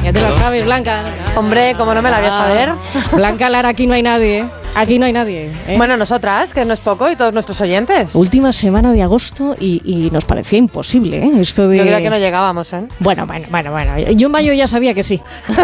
Ya te la sabes, Blanca. Hombre, como no me la voy a saber. Blanca Lara, aquí no hay nadie. Aquí no hay nadie. Bueno, nosotras, que no es poco, y todos nuestros oyentes. Última semana de agosto y nos parecía imposible, esto de... Yo creía que no llegábamos, Bueno. Yo en mayo ya sabía que sí.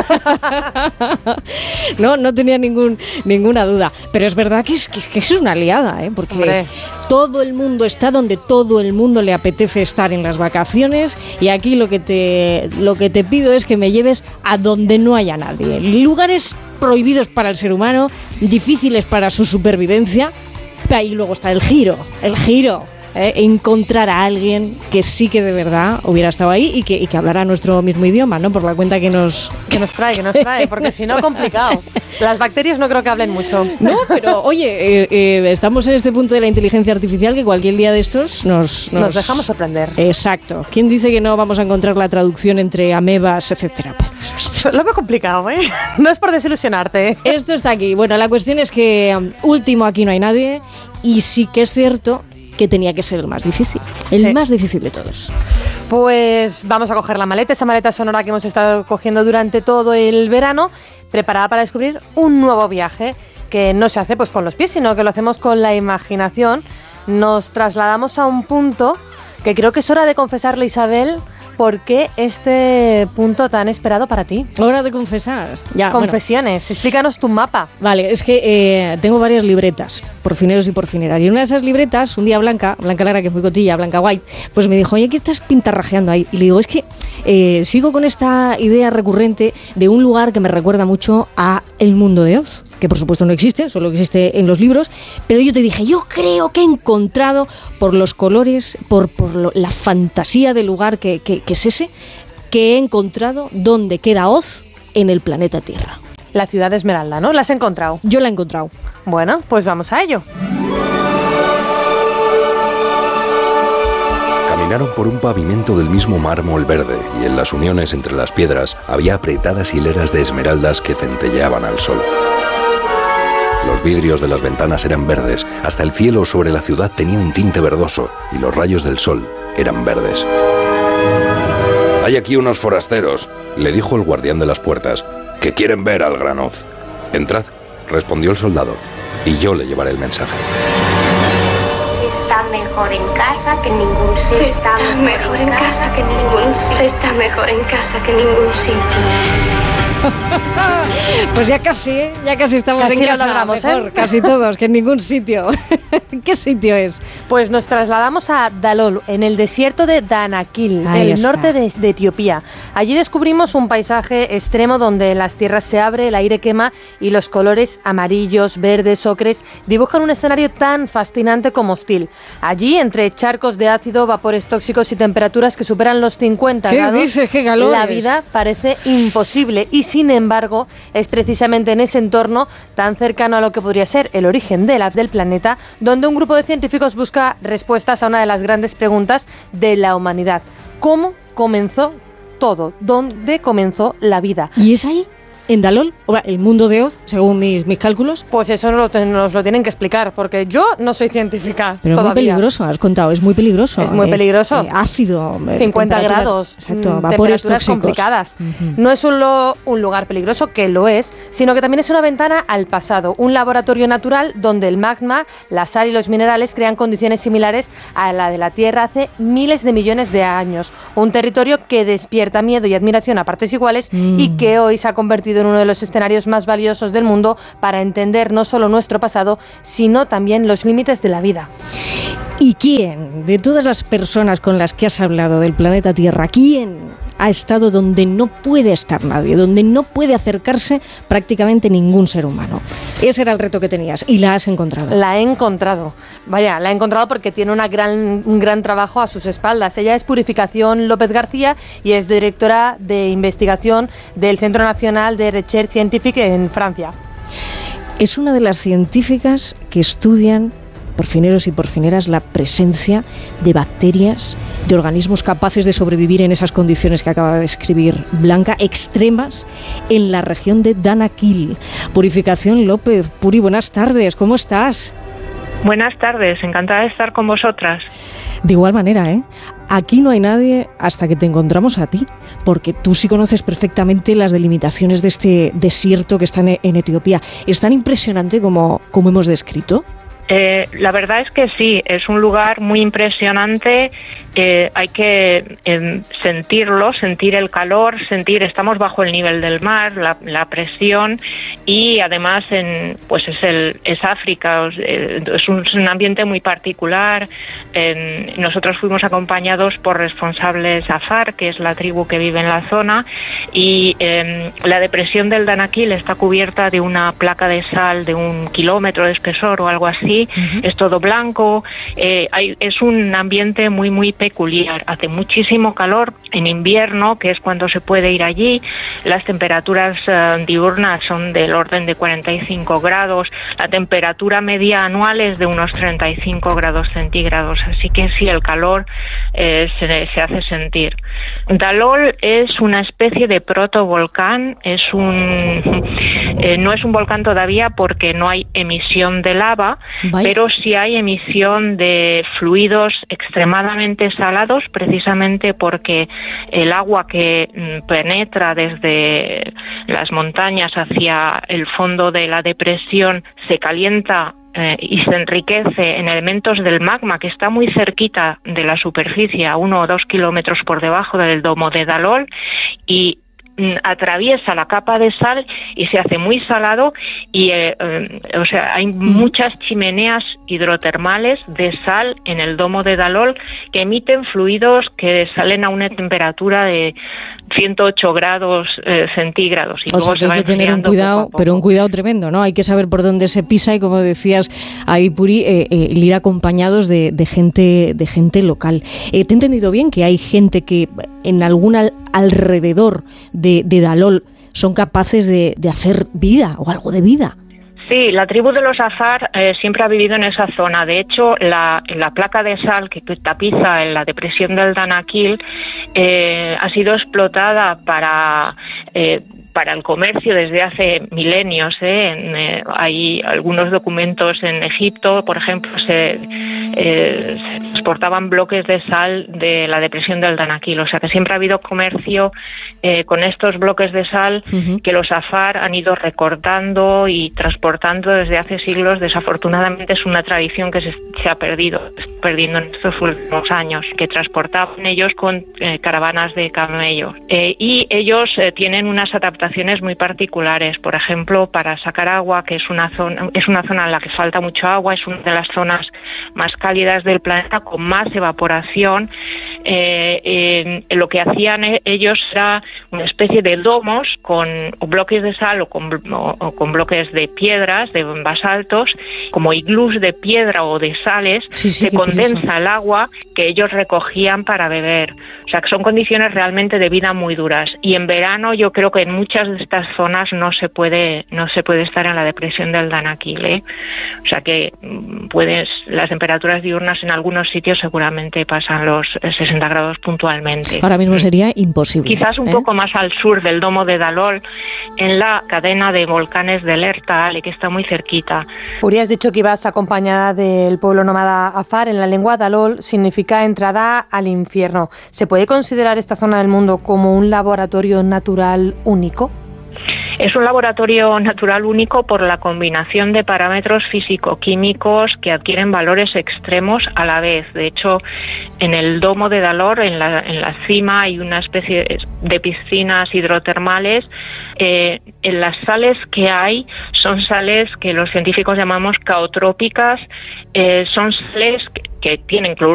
No tenía ninguna duda. Pero es verdad que es una liada, porque... Hombre. Todo el mundo está donde todo el mundo le apetece estar en las vacaciones, y aquí lo que te pido es que me lleves a donde no haya nadie. Lugares prohibidos para el ser humano, difíciles para su supervivencia. Ahí luego está el giro. Encontrar a alguien que sí que de verdad hubiera estado ahí y que hablara nuestro mismo idioma, ¿no? Por la cuenta que nos trae, porque si no, complicado. Las bacterias no creo que hablen mucho. No, pero oye, estamos en este punto de la inteligencia artificial que cualquier día de estos nos dejamos sorprender. Exacto. ¿Quién dice que no vamos a encontrar la traducción entre amebas, etcétera? Lo veo complicado, ¿eh? No es por desilusionarte. Esto está aquí. Bueno, la cuestión es que último aquí no hay nadie, y sí que es cierto que tenía que ser el más difícil. Más difícil de todos. Pues vamos a coger la maleta, esa maleta sonora que hemos estado cogiendo durante todo el verano, preparada para descubrir un nuevo viaje que no se hace pues con los pies, sino que lo hacemos con la imaginación. Nos trasladamos a un punto que creo que es hora de confesarle, Isabel, ¿por qué este punto tan esperado para ti? Hora de confesar. Ya, Confesiones. Bueno. Explícanos tu mapa. Vale, es que tengo varias libretas, porfineros y porfineras. Y en una de esas libretas, un día Blanca Lara, que fue cotilla, Blanca White, pues me dijo, oye, ¿qué estás pintarrajeando ahí? Y le digo, es que sigo con esta idea recurrente de un lugar que me recuerda mucho a El Mundo de Oz, que por supuesto no existe, solo existe en los libros, pero yo te dije, yo creo que he encontrado, por los colores, por la fantasía del lugar que es ese, que he encontrado dónde queda Oz en el planeta Tierra. La ciudad de Esmeralda, ¿no? ¿La has encontrado? Yo la he encontrado. Bueno, pues vamos a ello. Caminaron por un pavimento del mismo mármol verde, y en las uniones entre las piedras había apretadas hileras de esmeraldas que centelleaban al sol. Los vidrios de las ventanas eran verdes, hasta el cielo sobre la ciudad tenía un tinte verdoso, y los rayos del sol eran verdes. «Hay aquí unos forasteros», le dijo el guardián de las puertas, «que quieren ver al gran Oz». «Entrad», respondió el soldado, «y yo le llevaré el mensaje». Está mejor en casa que en ningún sitio. Se está mejor en casa que en ningún sitio. Se está mejor en casa que en ningún sitio. Pues ya casi estamos casi en casa, logramos, mejor, casi todos, que en ningún sitio. ¿Qué sitio es? Pues nos trasladamos a Dalol, en el desierto de Danakil, el norte de Etiopía. Allí descubrimos un paisaje extremo donde las tierras se abren, el aire quema y los colores amarillos, verdes, ocres dibujan un escenario tan fascinante como hostil. Allí, entre charcos de ácido, vapores tóxicos y temperaturas que superan los 50 grados, ¿qué dices? ¿Qué calores? La vida parece imposible y sin embargo es precisamente en ese entorno tan cercano a lo que podría ser el origen del planeta donde un grupo de científicos busca respuestas a una de las grandes preguntas de la humanidad. ¿Cómo comenzó todo? ¿Dónde comenzó la vida? ¿Y es ahí? ¿En Dalol? ¿El mundo de Oz, según mis cálculos? Pues eso nos lo tienen que explicar, porque yo no soy científica. Pero todavía. Es muy peligroso, has contado, es muy peligroso. Es muy peligroso. Ácido. 50 grados. Exacto, vapores tóxicos. Complicadas. No es un lugar peligroso, que lo es, sino que también es una ventana al pasado. Un laboratorio natural donde el magma, la sal y los minerales crean condiciones similares a la de la Tierra hace miles de millones de años. Un territorio que despierta miedo y admiración a partes iguales y que hoy se ha convertido en uno de los escenarios más valiosos del mundo para entender no solo nuestro pasado, sino también los límites de la vida. ¿Y quién, de todas las personas con las que has hablado del planeta Tierra, quién ha estado donde no puede estar nadie, donde no puede acercarse prácticamente ningún ser humano? Ese era el reto que tenías y la has encontrado. La he encontrado. Vaya, la he encontrado porque tiene un gran trabajo a sus espaldas. Ella es Purificación López García y es directora de investigación del Centro Nacional de Recherche Scientifique en Francia. Es una de las científicas que estudian, porfineros y porfineras, la presencia de bacterias, de organismos capaces de sobrevivir en esas condiciones que acaba de describir Blanca, extremas, en la región de Danakil. Purificación López, Puri, buenas tardes, ¿cómo estás? Buenas tardes, encantada de estar con vosotras. De igual manera, aquí no hay nadie hasta que te encontramos a ti, porque tú sí conoces perfectamente las delimitaciones de este desierto que está en Etiopía. ¿Es tan impresionante como hemos descrito? La verdad es que sí, es un lugar muy impresionante. Hay que sentirlo, sentir el calor, estamos bajo el nivel del mar, la presión, y además es África, es un ambiente muy particular. Nosotros fuimos acompañados por responsables Afar, que es la tribu que vive en la zona, y la depresión del Danakil está cubierta de una placa de sal de 1 kilómetro de espesor o algo así. Es todo blanco, es un ambiente muy muy peculiar, hace muchísimo calor en invierno, que es cuando se puede ir allí. Las temperaturas diurnas son del orden de 45 grados, la temperatura media anual es de unos 35 grados centígrados, así que sí, el calor se hace sentir. Dalol es una especie de protovolcán, no es un volcán todavía porque no hay emisión de lava, pero sí hay emisión de fluidos extremadamente salados, precisamente porque el agua que penetra desde las montañas hacia el fondo de la depresión se calienta y se enriquece en elementos del magma que está muy cerquita de la superficie, a 1 o 2 kilómetros por debajo del domo de Dalol, y atraviesa la capa de sal y se hace muy salado, y hay muchas chimeneas hidrotermales de sal en el domo de Dalol que emiten fluidos que salen a una temperatura de 108 grados centígrados. Y luego hay que tener un cuidado, poco a poco. Pero un cuidado tremendo, ¿no? Hay que saber por dónde se pisa y, como decías ahí, Puri, ir acompañados de gente local. ¿Te he entendido bien que hay gente que en algún alrededor de Dalol son capaces de hacer vida o algo de vida? Sí, la tribu de los Afar siempre ha vivido en esa zona. De hecho, la placa de sal que tapiza en la depresión del Danakil ha sido explotada para el comercio desde hace milenios. Hay algunos documentos en Egipto, por ejemplo, se exportaban bloques de sal de la depresión del Danakil. O sea que siempre ha habido comercio con estos bloques de sal que los Afar han ido recortando y transportando desde hace siglos. Desafortunadamente es una tradición que se ha perdiendo en estos últimos años, que transportaban ellos con caravanas de camellos. Y ellos tienen unas adaptaciones muy particulares. Por ejemplo, para sacar agua, que es una zona en la que falta mucho agua, es una de las zonas más cálidas del planeta, con más evaporación. Lo que hacían ellos era una especie de domos con bloques de sal o con bloques de piedras, de basaltos, como iglús de piedra o de sales. Se condensa el agua que ellos recogían para beber. O sea, que son condiciones realmente de vida muy duras. Y en verano yo creo que en muchas de estas zonas no se puede estar en la depresión del Danakil. O sea que las temperaturas diurnas en algunos sitios seguramente pasan los 60 grados puntualmente. Ahora mismo sería imposible. Quizás un poco más al sur del domo de Dalol, en la cadena de volcanes del Ertal, que está muy cerquita. Uri, has dicho que ibas acompañada del pueblo nómada Afar. En la lengua, Dalol significa entrada al infierno. ¿Se puede considerar esta zona del mundo como un laboratorio natural único? Es un laboratorio natural único por la combinación de parámetros físico-químicos que adquieren valores extremos a la vez. De hecho, en el domo de Dalol, en la cima, hay una especie de piscinas hidrotermales. En las sales que hay son sales que los científicos llamamos caotrópicas. Son sales que tienen cloruro